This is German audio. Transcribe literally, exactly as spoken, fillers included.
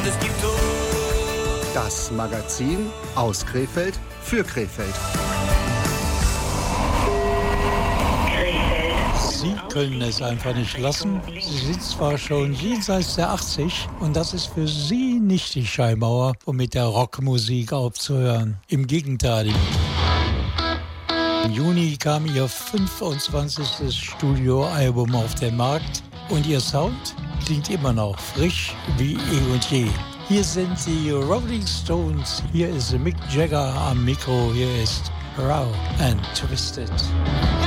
und es gibt Tod. Das Magazin aus Krefeld für Krefeld. Sie können es einfach nicht lassen. Sie sind zwar schon jenseits der achtzig und das ist für Sie nicht die Scheinmauer, um mit der Rockmusik aufzuhören. Im Gegenteil. Im Juni kam ihr fünfundzwanzigstes Studioalbum auf den Markt und ihr Sound klingt immer noch frisch wie eh und je. Hier sind die Rolling Stones, hier ist Mick Jagger am Mikro, hier ist Raw and Twisted.